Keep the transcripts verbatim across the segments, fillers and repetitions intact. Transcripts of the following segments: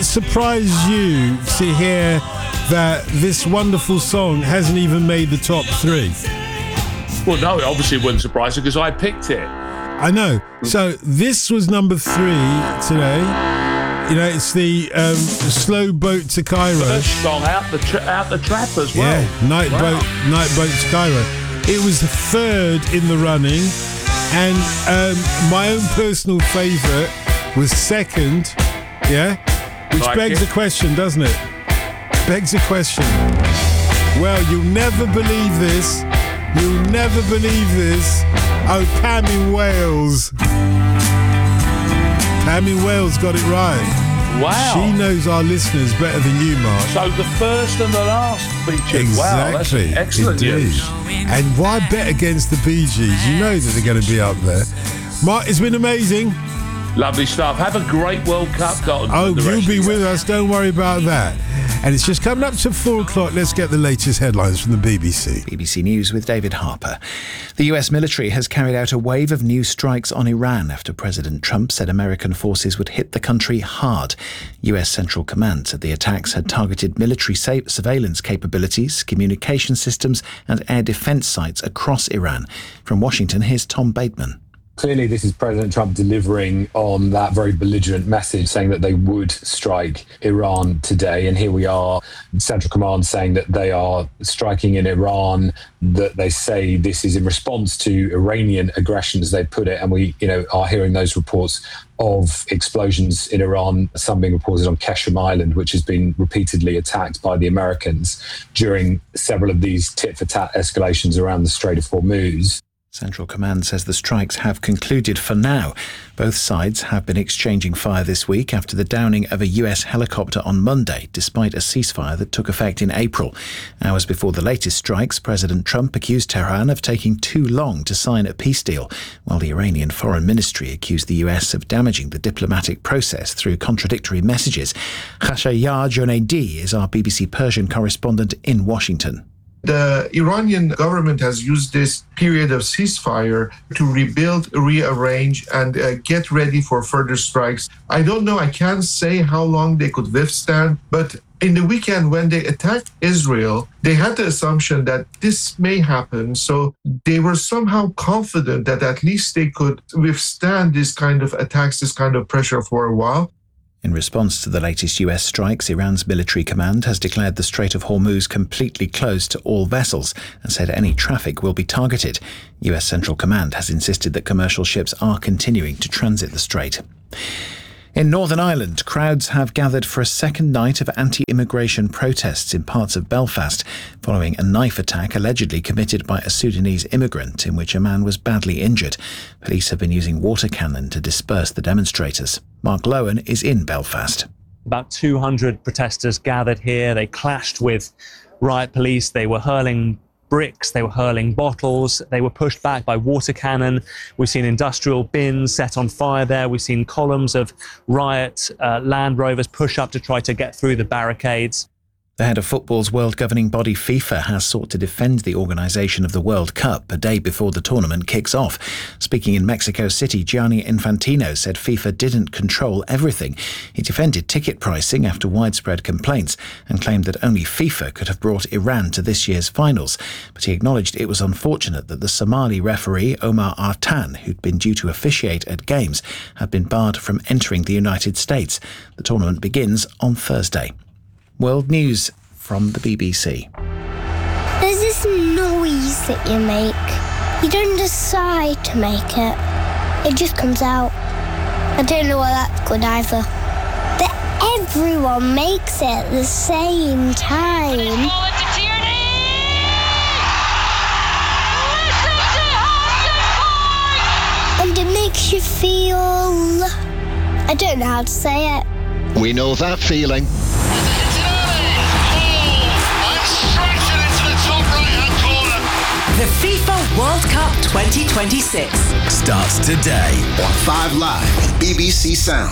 Surprised you to hear that this wonderful song hasn't even made the top three? Well, no, it obviously wouldn't surprise you because I picked it. I know. So this was number three today. You know, it's the um, Slow Boat to Cairo. First song out the tra- out the trap as well. Yeah, Night wow. Boat, Night Boat to Cairo. It was the third in the running, and um, my own personal favourite was second. Yeah, which like begs it. a question, doesn't it? Begs a question. Well, you'll never believe this. You'll never believe this. Oh, Pam in Wales. Pam in Wales got it right. Wow. She knows our listeners better than you, Mark. So the first and the last featured. Exactly. Wow, that's excellent Indeed. news. And why bet against the Bee Gees? You know that they're going to be up there. Mark, it's been amazing. Lovely stuff. Have a great World Cup, Cotton. Oh, you'll be with us. Don't worry about that. And it's just coming up to four o'clock. Let's get the latest headlines from the B B C. B B C News with David Harper. The U S military has carried out a wave of new strikes on Iran after President Trump said American forces would hit the country hard. U S Central Command said the attacks had targeted military surveillance capabilities, communication systems and air defence sites across Iran. From Washington, here's Tom Bateman. Clearly, this is President Trump delivering on that very belligerent message, saying that they would strike Iran today. And here we are, Central Command saying that they are striking in Iran, that they say this is in response to Iranian aggression, as they put it. And we, you know, are hearing those reports of explosions in Iran, some being reported on Qeshm Island, which has been repeatedly attacked by the Americans during several of these tit-for-tat escalations around the Strait of Hormuz. Central Command says the strikes have concluded for now. Both sides have been exchanging fire this week after the downing of a U S helicopter on Monday, despite a ceasefire that took effect in April. Hours before the latest strikes, President Trump accused Tehran of taking too long to sign a peace deal, while the Iranian Foreign Ministry accused the U S of damaging the diplomatic process through contradictory messages. Khashayar Jonaidi is our B B C Persian correspondent in Washington. The Iranian government has used this period of ceasefire to rebuild, rearrange, and uh, get ready for further strikes. I don't know, I can't say how long they could withstand, but in the weekend when they attacked Israel, they had the assumption that this may happen. So they were somehow confident that at least they could withstand this kind of attacks, this kind of pressure for a while. In response to the latest U S strikes, Iran's military command has declared the Strait of Hormuz completely closed to all vessels and said any traffic will be targeted. U S Central Command has insisted that commercial ships are continuing to transit the strait. In Northern Ireland, crowds have gathered for a second night of anti-immigration protests in parts of Belfast, following a knife attack allegedly committed by a Sudanese immigrant in which a man was badly injured. Police have been using water cannon to disperse the demonstrators. Mark Lowen is in Belfast. About two hundred protesters gathered here. They clashed with riot police. They were hurling bricks, they were hurling bottles, they were pushed back by water cannon. We've seen industrial bins set on fire there. We've seen columns of riot uh, Land Rovers push up to try to get through the barricades. The head of football's world governing body FIFA has sought to defend the organisation of the World Cup a day before the tournament kicks off. Speaking in Mexico City, Gianni Infantino said FIFA didn't control everything. He defended ticket pricing after widespread complaints and claimed that only FIFA could have brought Iran to this year's finals. But he acknowledged it was unfortunate that the Somali referee Omar Artan, who'd been due to officiate at games, had been barred from entering the United States. The tournament begins on Thursday. World News from the B B C. There's this noise that you make. You don't decide to make it. It just comes out. I don't know why that's good either. But everyone makes it at the same time. And it makes you feel... I don't know how to say it. We know that feeling. The FIFA World Cup twenty twenty-six starts today on Five Live B B C Sounds.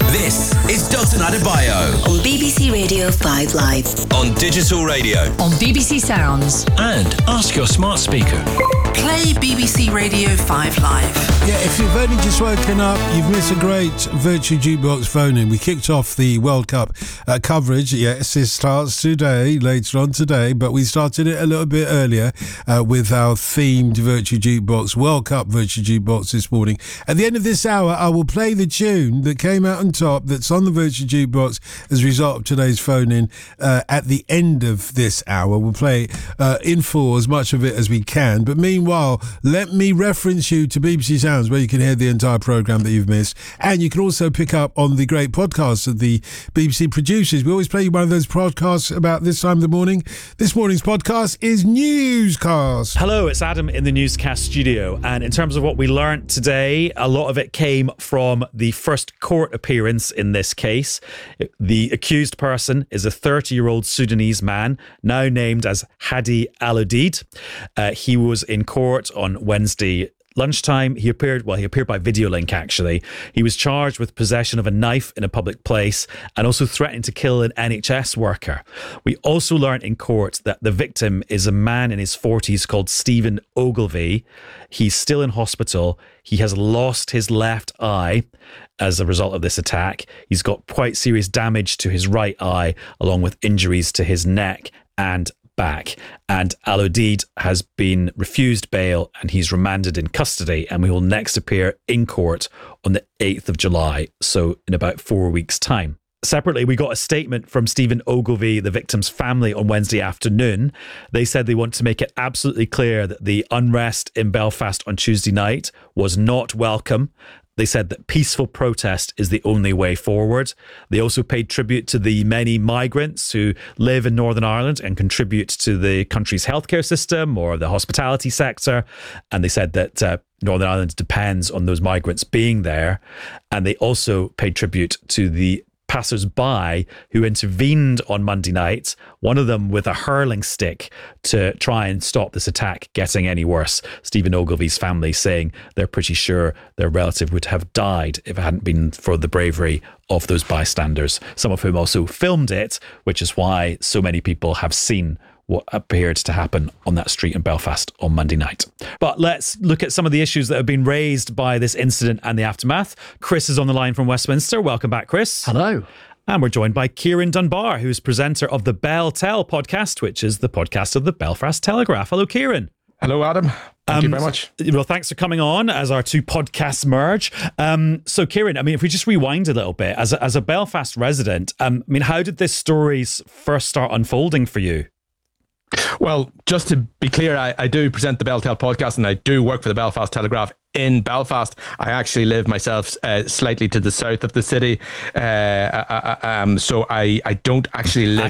This is Dalton Adebayo on B B C Radio five Live, on digital radio, on B B C Sounds, and ask your smart speaker. Play B B C Radio five Live. Yeah, if you've only just woken up, you've missed a great Virtual Jukebox phone-in. We kicked off the World Cup uh, coverage. Yes, it starts today, later on today, but we started it a little bit earlier uh, with our themed Virtual Jukebox, World Cup Virtual Jukebox this morning. At the end of this hour, I will play the tune that came out on top that's on the Virtual Jukebox as a result of today's phone-in uh, at the end of this hour. We'll play uh, in full, as much of it as we can. But meanwhile, let me reference you to B B C Sounds, where you can hear the entire programme that you've missed. And you can also pick up on the great podcasts of the B B C producers. We always play you one of those podcasts about this time of the morning. This morning's podcast is Newscast. Hello, it's Adam in the Newscast studio. And in terms of what we learnt today, a lot of it came from the first court appearance in this case. The accused person is a thirty-year-old Sudanese man, now named as Hadi Al-Odeid. Uh, he was in court on Wednesday lunchtime. He appeared, well, he appeared by video link, actually. He was charged with possession of a knife in a public place and also threatening to kill an N H S worker. We also learned in court that the victim is a man in his forties called Stephen Ogilvie. He's still in hospital. He has lost his left eye as a result of this attack. He's got quite serious damage to his right eye, along with injuries to his neck and back. And Al-Odeid has been refused bail and he's remanded in custody, and we will next appear in court on the eighth of July, so in about four weeks' time. Separately, we got a statement from Stephen Ogilvie, the victim's family, on Wednesday afternoon. They said they want to make it absolutely clear that the unrest in Belfast on Tuesday night was not welcome. They said that peaceful protest is the only way forward. They also paid tribute to the many migrants who live in Northern Ireland and contribute to the country's healthcare system or the hospitality sector. And they said that uh, Northern Ireland depends on those migrants being there. And they also paid tribute to the passers-by who intervened on Monday night, one of them with a hurling stick to try and stop this attack getting any worse. Stephen Ogilvie's family saying they're pretty sure their relative would have died if it hadn't been for the bravery of those bystanders, some of whom also filmed it, which is why so many people have seen what appeared to happen on that street in Belfast on Monday night. But let's look at some of the issues that have been raised by this incident and the aftermath. Chris is on the line from Westminster. Welcome back, Chris. Hello. And we're joined by Kieran Dunbar, who's presenter of the Bell Tell podcast, which is the podcast of the Belfast Telegraph. Hello, Kieran. Hello, Adam. Thank um, you very much. Well, thanks for coming on as our two podcasts merge. Um, so, Kieran, I mean, if we just rewind a little bit, as a, as a Belfast resident, um, I mean, how did this story first start unfolding for you? Well, just to be clear, I, I do present the Bell Tell podcast and I do work for the Belfast Telegraph in Belfast. I actually live myself uh, slightly to the south of the city. Uh, uh, um, so I, I don't actually live